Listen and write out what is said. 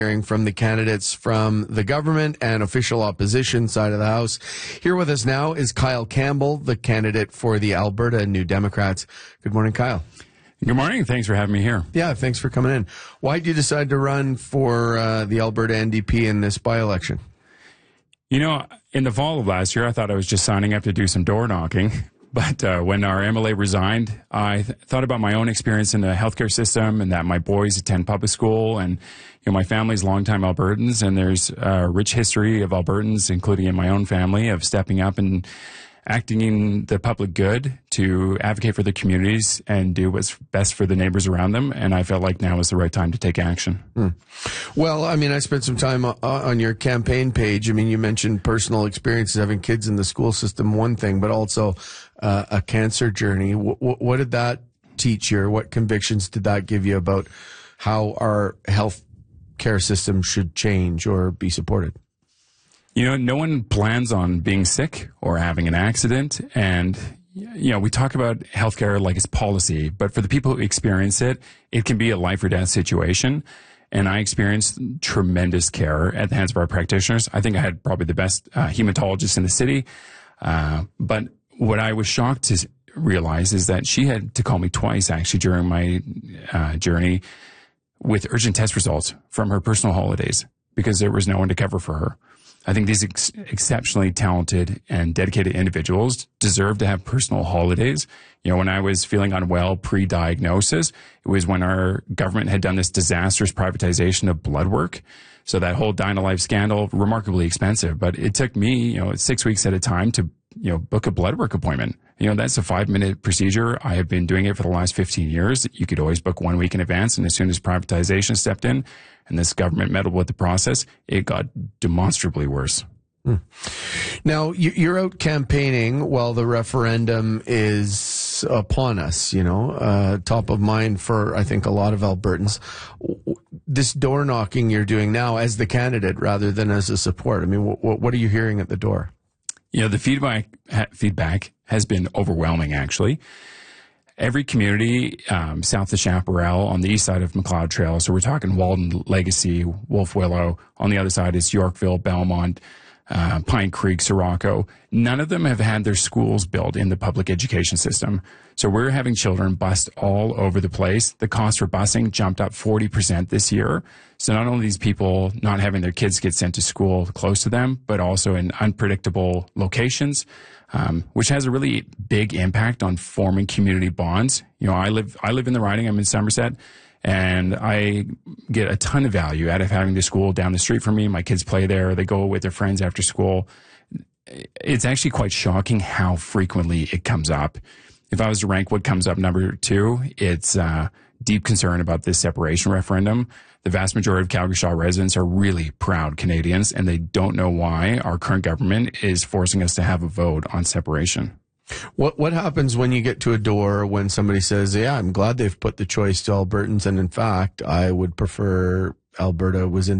hearing from the candidates from the government and official opposition side of the House. Here with us now is Kyle Campbell, the candidate for the Alberta New Democrats. Good morning, Kyle. Good morning. Thanks for having me here. Yeah, thanks for coming in. Why did you decide to run for the Alberta NDP in this by-election? You know, in the fall of last year, I thought I was just signing up to do some door knocking. But when our MLA resigned, I thought about my own experience in the healthcare system and that my boys attend public school and, you know, my family's longtime Albertans, and there's a rich history of Albertans, including in my own family, of stepping up and acting in the public good to advocate for the communities and do what's best for the neighbors around them. And I felt like now was the right time to take action. Well, I mean, I spent some time on your campaign page. I mean, you mentioned personal experiences, having kids in the school system, one thing, but also a cancer journey. What did that teach you, or what convictions did that give you about how our health care system should change or be supported? You know, no one plans on being sick or having an accident. And, you know, we talk about healthcare like it's policy, but for the people who experience it, it can be a life or death situation. And I experienced tremendous care at the hands of our practitioners. I think I had probably the best hematologist in the city. But what I was shocked to realize is that she had to call me twice, actually, during my journey with urgent test results from her personal holidays because there was no one to cover for her. I think these exceptionally talented and dedicated individuals deserve to have personal holidays. You know, when I was feeling unwell pre-diagnosis, it was when our government had done this disastrous privatization of blood work. So that whole DynaLife scandal, remarkably expensive, but it took me, you know, 6 weeks at a time to, you know, book a blood work appointment. You know, that's a 5-minute procedure. I have been doing it for the last 15 years. You could always book 1 week in advance. And as soon as privatization stepped in and this government meddled with the process, it got demonstrably worse. Now, you're out campaigning while the referendum is upon us, you know, top of mind for, I think, a lot of Albertans. This door knocking you're doing now as the candidate rather than as a support. I mean, what are you hearing at the door? You know, the feedback has been overwhelming, actually. Every community south of Chaparral on the east side of McLeod Trail, so we're talking Walden, Legacy, Wolf Willow. On the other side is Yorkville, Belmont, Pine Creek, Sirocco. None of them have had their schools built in the public education system. So we're having children bused all over the place. The cost for busing jumped up 40% this year. So not only these people not having their kids get sent to school close to them, but also in unpredictable locations, which has a really big impact on forming community bonds. You know, I live in the riding. I'm in Somerset. And I get a ton of value out of having the school down the street from me. My kids play there. They go with their friends after school. It's actually quite shocking how frequently it comes up. If I was to rank what comes up number 2, it's deep concern about this separation referendum. The vast majority of Calgary Shaw residents are really proud Canadians, and they don't know why our current government is forcing us to have a vote on separation. What happens when you get to a door when somebody says, yeah, I'm glad they've put the choice to Albertans, and in fact, I would prefer Alberta was in